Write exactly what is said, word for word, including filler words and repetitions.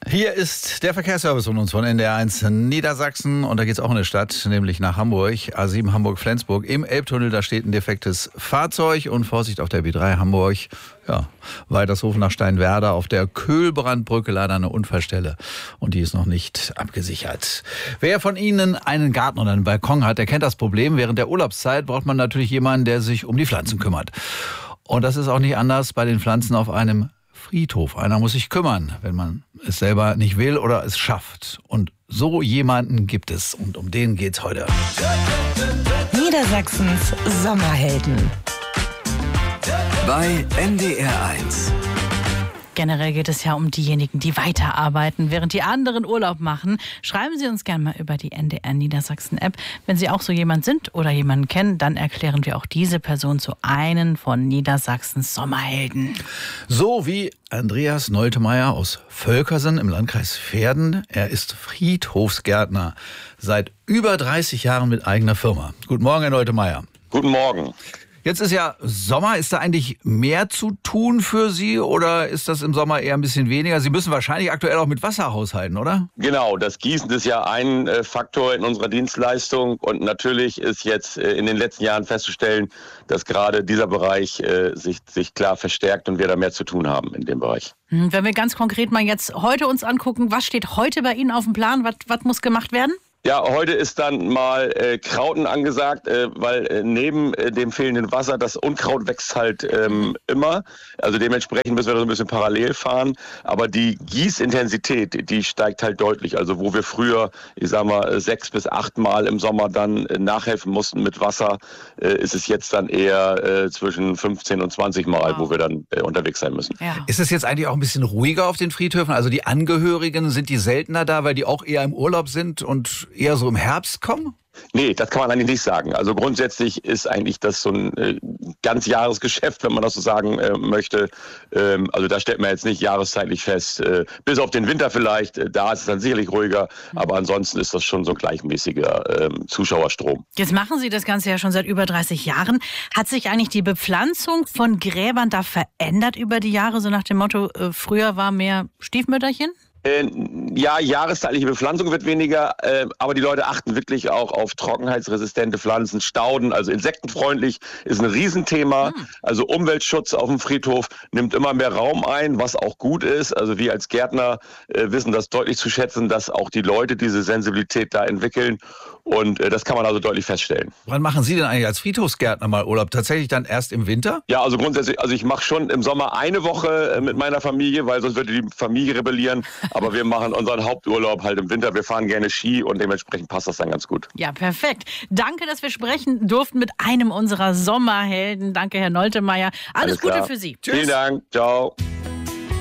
Hier ist der Verkehrsservice von uns von N D R eins Niedersachsen und da geht es auch in eine Stadt, nämlich nach Hamburg, A sieben Hamburg-Flensburg. Im Elbtunnel, da steht ein defektes Fahrzeug und Vorsicht auf der B drei Hamburg. Ja, Weidershofen nach Steinwerder auf der Köhlbrandbrücke leider eine Unfallstelle und die ist noch nicht abgesichert. Wer von Ihnen einen Garten oder einen Balkon hat, der kennt das Problem. Während der Urlaubszeit braucht man natürlich jemanden, der sich um die Pflanzen kümmert. Und das ist auch nicht anders bei den Pflanzen auf einem Friedhof. Einer muss sich kümmern, wenn man es selber nicht will oder es schafft. Und so jemanden gibt es. Und um den geht's heute. Niedersachsens Sommerhelden. Bei N D R eins. Generell geht es ja um diejenigen, die weiterarbeiten, während die anderen Urlaub machen. Schreiben Sie uns gerne mal über die N D R Niedersachsen App. Wenn Sie auch so jemand sind oder jemanden kennen, dann erklären wir auch diese Person zu einem von Niedersachsens Sommerhelden. So wie Andreas Noltemeyer aus Völkersen im Landkreis Verden. Er ist Friedhofsgärtner seit über dreißig Jahren mit eigener Firma. Guten Morgen, Herr Noltemeyer. Guten Morgen. Jetzt ist ja Sommer. Ist da eigentlich mehr zu tun für Sie oder ist das im Sommer eher ein bisschen weniger? Sie müssen wahrscheinlich aktuell auch mit Wasser haushalten, oder? Genau, das Gießen ist ja ein äh, Faktor in unserer Dienstleistung und natürlich ist jetzt äh, in den letzten Jahren festzustellen, dass gerade dieser Bereich äh, sich, sich klar verstärkt und wir da mehr zu tun haben in dem Bereich. Wenn wir ganz konkret mal jetzt heute uns angucken, was steht heute bei Ihnen auf dem Plan? Was, was muss gemacht werden? Ja, heute ist dann mal äh, Krauten angesagt, äh, weil äh, neben äh, dem fehlenden Wasser, das Unkraut wächst halt ähm, immer. Also dementsprechend müssen wir da so ein bisschen parallel fahren. Aber die Gießintensität, die steigt halt deutlich. Also wo wir früher, ich sag mal, sechs bis acht Mal im Sommer dann äh, nachhelfen mussten mit Wasser, äh, ist es jetzt dann eher äh, zwischen fünfzehn und zwanzig Mal, wow. wo wir dann äh, unterwegs sein müssen. Ja. Ist es jetzt eigentlich auch ein bisschen ruhiger auf den Friedhöfen? Also die Angehörigen, sind die seltener da, weil die auch eher im Urlaub sind und eher so im Herbst kommen? Nee, das kann man eigentlich nicht sagen. Also grundsätzlich ist eigentlich das so ein äh, ganz Jahresgeschäft, wenn man das so sagen äh, möchte. Ähm, also da stellt man jetzt nicht jahreszeitlich fest. Äh, bis auf den Winter vielleicht, äh, da ist es dann sicherlich ruhiger. Aber ansonsten ist das schon so ein gleichmäßiger äh, Zuschauerstrom. Jetzt machen Sie das Ganze ja schon seit über dreißig Jahren. Hat sich eigentlich die Bepflanzung von Gräbern da verändert über die Jahre? So nach dem Motto, äh, früher war mehr Stiefmütterchen? Äh, ja, jahreszeitliche Bepflanzung wird weniger, äh, aber die Leute achten wirklich auch auf trockenheitsresistente Pflanzen, Stauden, also insektenfreundlich ist ein Riesenthema. Hm. Also Umweltschutz auf dem Friedhof nimmt immer mehr Raum ein, was auch gut ist. Also wir als Gärtner äh, wissen das deutlich zu schätzen, dass auch die Leute diese Sensibilität da entwickeln und äh, das kann man also deutlich feststellen. Wann machen Sie denn eigentlich als Friedhofsgärtner mal Urlaub? Tatsächlich dann erst im Winter? Ja, also grundsätzlich, also ich mache schon im Sommer eine Woche äh, mit meiner Familie, weil sonst würde die Familie rebellieren. Aber wir machen unseren Haupturlaub halt im Winter. Wir fahren gerne Ski und dementsprechend passt das dann ganz gut. Ja, perfekt. Danke, dass wir sprechen durften mit einem unserer Sommerhelden. Danke, Herr Noltemeyer. Alles, Alles Gute für Sie. Tschüss. Vielen Dank. Ciao.